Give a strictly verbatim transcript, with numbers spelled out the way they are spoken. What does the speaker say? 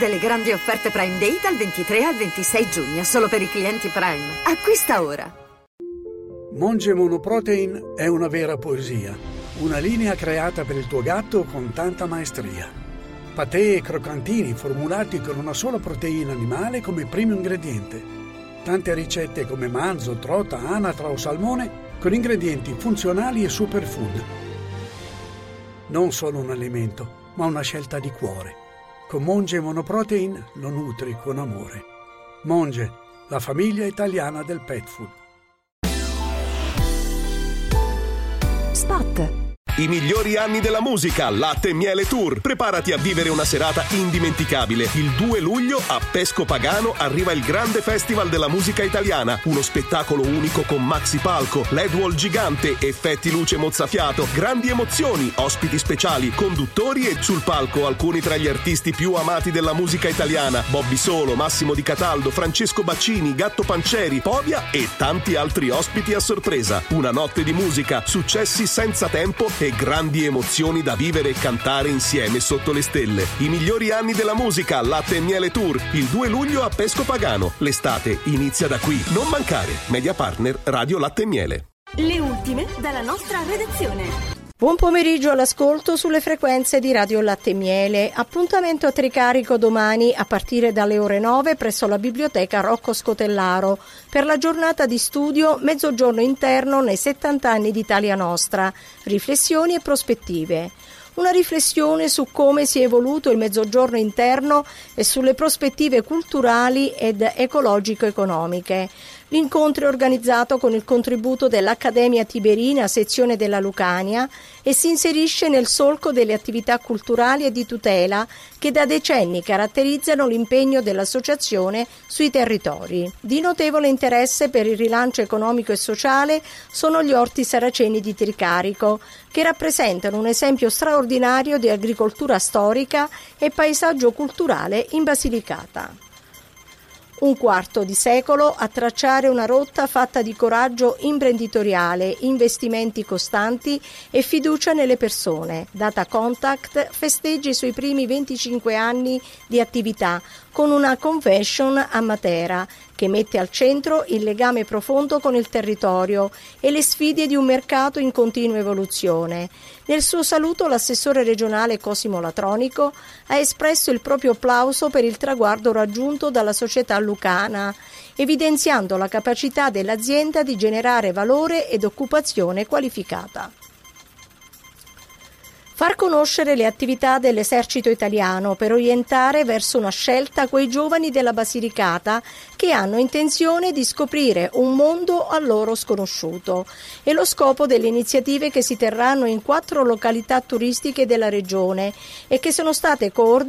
delle grandi offerte Prime Day dal ventitré al ventisei giugno, solo per i clienti Prime. Acquista ora. Monge Monoprotein è una vera poesia, una linea creata per il tuo gatto con tanta maestria. Patè e croccantini formulati con una sola proteina animale come primo ingrediente. Tante ricette come manzo, trota, anatra o salmone con ingredienti funzionali e superfood. Non solo un alimento, ma una scelta di cuore. Con Monge Monoprotein lo nutri con amore. Monge, la famiglia italiana del pet food. Spot. I migliori anni della musica, Latte e Miele Tour. Preparati a vivere una serata indimenticabile. Il due luglio a Pesco Pagano arriva il grande festival della musica italiana. Uno spettacolo unico con maxi palco, L E D wall gigante, effetti luce mozzafiato, grandi emozioni, ospiti speciali, conduttori e sul palco alcuni tra gli artisti più amati della musica italiana. Bobby Solo, Massimo Di Cataldo, Francesco Baccini, Gatto Pancieri, Povia e tanti altri ospiti a sorpresa. Una notte di musica, successi senza tempo e grandi emozioni da vivere e cantare insieme sotto le stelle. I migliori anni della musica, Latte e Miele Tour, il due luglio a Pesco Pagano. L'estate inizia da qui. Non mancare. Media partner Radio Latte e Miele. Le ultime dalla nostra redazione. Buon pomeriggio all'ascolto sulle frequenze di Radio Latte e Miele. Appuntamento a Tricarico domani a partire dalle ore nove presso la biblioteca Rocco Scotellaro per la giornata di studio Mezzogiorno interno nei settanta anni d'Italia Nostra, riflessioni e prospettive. Una riflessione su come si è evoluto il Mezzogiorno interno e sulle prospettive culturali ed ecologico-economiche. L'incontro è organizzato con il contributo dell'Accademia Tiberina, sezione della Lucania, e si inserisce nel solco delle attività culturali e di tutela che da decenni caratterizzano l'impegno dell'associazione sui territori. Di notevole interesse per il rilancio economico e sociale sono gli orti saraceni di Tricarico, che rappresentano un esempio straordinario di agricoltura storica e paesaggio culturale in Basilicata. Un quarto di secolo a tracciare una rotta fatta di coraggio imprenditoriale, investimenti costanti e fiducia nelle persone. Data Contact festeggia i suoi primi venticinque anni di attività con una convention a Matera che mette al centro il legame profondo con il territorio e le sfide di un mercato in continua evoluzione. Nel suo saluto l'assessore regionale Cosimo Latronico ha espresso il proprio plauso per il traguardo raggiunto dalla società lucana, evidenziando la capacità dell'azienda di generare valore ed occupazione qualificata. Far conoscere le attività dell'esercito italiano per orientare verso una scelta quei giovani della Basilicata che hanno intenzione di scoprire un mondo a loro sconosciuto. È lo scopo delle iniziative che si terranno in quattro località turistiche della regione e che sono state coordinate